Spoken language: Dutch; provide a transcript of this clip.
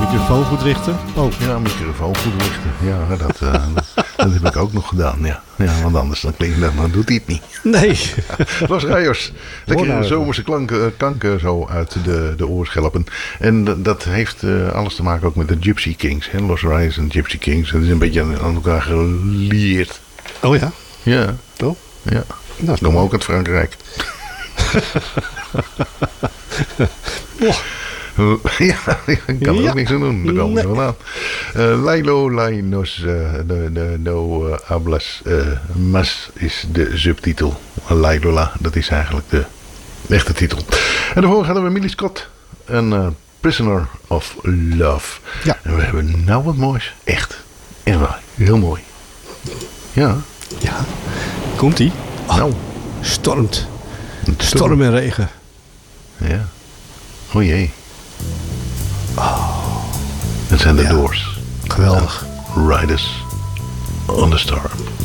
microfoon goed richten. Oh. Ja, microfoon goed richten. Ja, dat heb ik ook nog gedaan. Ja, want anders dan klinkt dat, maar doet hij het niet. Nee. Los Rayos. Lekker zomerse klanken zo uit de oorschelpen. En dat heeft alles te maken ook met de Gypsy Kings. Hè? Los Rayos en Gypsy Kings. Dat is een beetje aan elkaar gelieerd. Oh ja? Ja. Toch? Ja. Dat komen ook uit Frankrijk. Ja, ik kan er ook niks aan doen. Daar komen ze vandaan. Lailo, Lainos, no hablas mas is de subtitel. Lailola, dat is eigenlijk de echte titel. En daarvoor hadden we Millie Scott en Prisoner of Love. Ja. En we hebben nou wat moois. Echt. En waar. Heel mooi. Ja. Ja. Komt-ie? Oh, nou. Stormt. Storm en regen. Ja. O jee. Dat zijn de Doors. Geweldig. Riders on the Storm.